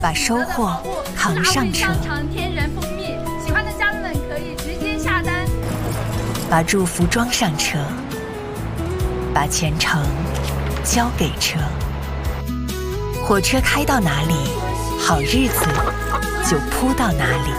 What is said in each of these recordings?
把收获扛上车。 天然蜂蜜，喜欢的家人们可以直接下单。 把祝福装上车，把前程交给车。火车开到哪里，好日子就铺到哪里。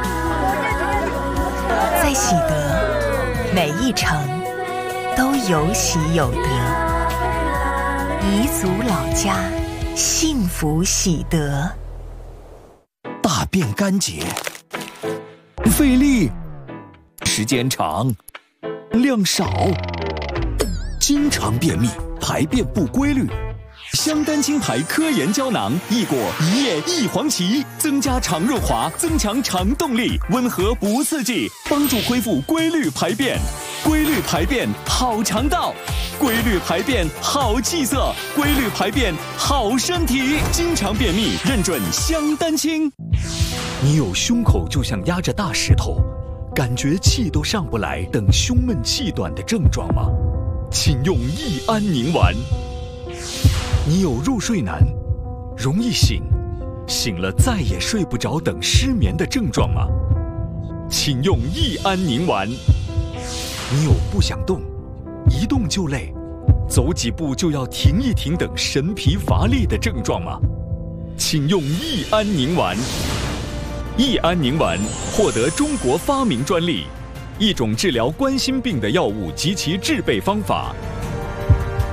在喜得，每一程都有喜有得。彝族老家，幸福喜得。 大便干结，费力，时间长，量少，经常便秘，排便不规律。香丹青牌科研胶囊，益果一叶一黄芪，增加肠润滑，增强肠动力，温和不刺激，帮助恢复规律排便。规律排便好肠道，规律排便好气色，规律排便好身体。经常便秘，认准香丹青。你有胸口就像压着大石头，感觉气都上不来等胸闷气短的症状吗？请用益安宁丸。你有入睡难，容易醒，醒了再也睡不着等失眠的症状吗？请用益安宁丸。你有不想动，一动就累，走几步就要停一停等神疲乏力的症状吗？请用益安宁丸。益安宁丸获得中国发明专利，一种治疗冠心病的药物及其制备方法。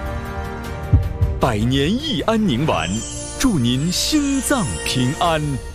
百年益安宁丸，祝您心脏平安。